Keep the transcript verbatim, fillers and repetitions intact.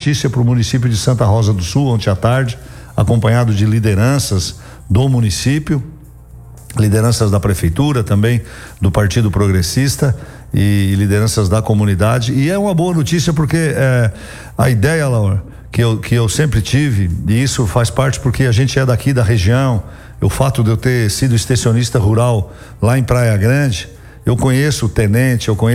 notícia para o município de Santa Rosa do Sul ontem à tarde, acompanhado de lideranças do município, lideranças da prefeitura também, do Partido Progressista e lideranças da comunidade. E é uma boa notícia porque é, a ideia, Laura, que eu, que eu sempre tive, e isso faz parte porque a gente é daqui da região, o fato de eu ter sido extensionista rural lá em Praia Grande, eu conheço o tenente, eu conheço